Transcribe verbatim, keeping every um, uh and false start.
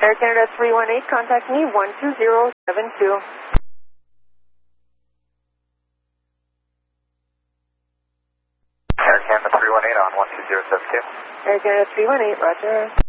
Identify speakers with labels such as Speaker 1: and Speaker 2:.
Speaker 1: Air Canada three one eight, contact me one two zero seven two.
Speaker 2: Air Canada three one eight on one two zero seven two.
Speaker 1: Air Canada three one eight, roger.